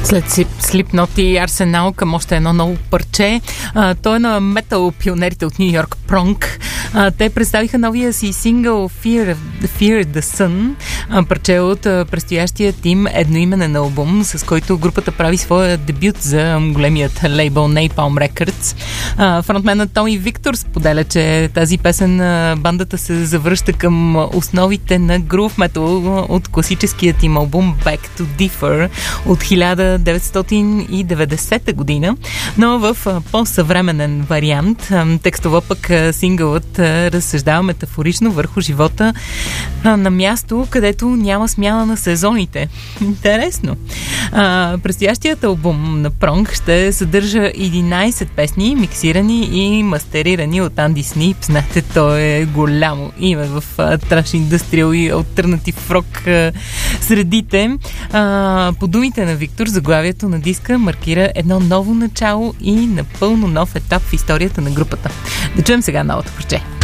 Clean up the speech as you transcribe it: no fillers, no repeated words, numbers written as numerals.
След Slipknot и Арсенал към още едно ново парче. Той е на метал пионерите от Ню Йорк, Пронг. Те представиха новия си сингъл Fear the Sun, парче от предстоящият им едноименен албум, с който групата прави своя дебют за големият лейбъл Napalm Records. Фронтменът Томи Виктор споделя, че тази песен бандата се завръща към основите на грув метал от класическият им албум Back to Differ от 1990 година, но в по-съвременен вариант. Текстово пък сингълът разсъждава метафорично върху живота на място, където няма смяна на сезоните. Интересно. Предстоящият албум на Пронг ще съдържа 11 песни, миксирани и мастерирани от Анди Снип. Знаете, той е голямо име в траш индустриал и алтернатив рок средите. По думите на Виктор, заглавието на диска маркира едно ново начало и напълно нов етап в историята на групата. Да чуем сега новото парче.